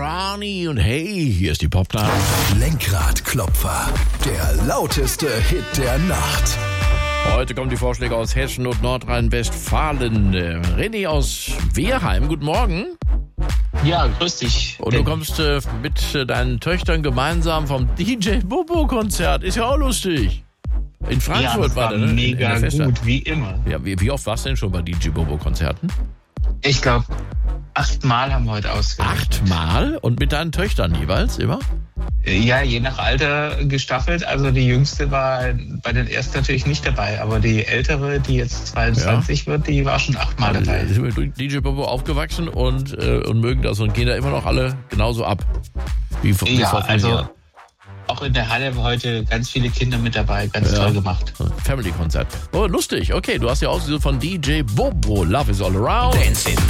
Rani und hey, hier ist die Popnight. Lenkradklopfer, der lauteste Hit der Nacht. Heute kommen die Vorschläge aus Hessen und Nordrhein-Westfalen. René aus Wehrheim, guten Morgen. Ja, grüß dich. Und du kommst mit deinen Töchtern gemeinsam vom DJ Bobo-Konzert. Ist ja auch lustig. In Frankfurt war der, ne? Mega gut, wie immer. Ja, wie oft warst du denn schon bei DJ Bobo-Konzerten? Ich glaube, 8 Mal haben wir heute ausgewählt. 8 Mal? Und mit deinen Töchtern jeweils immer? Ja, je nach Alter gestaffelt. Also die Jüngste war bei den ersten natürlich nicht dabei, aber die ältere, die jetzt 22 wird, die war schon 8 Mal dabei. Die sind mit DJ Bobo aufgewachsen und mögen das und gehen da immer noch alle genauso ab. Wie vor also auch in der Halle heute ganz viele Kinder mit dabei, ganz toll gemacht. Family-Konzert. Oh, lustig. Okay, du hast ja Auslösung von DJ Bobo. Love is all around. Dancing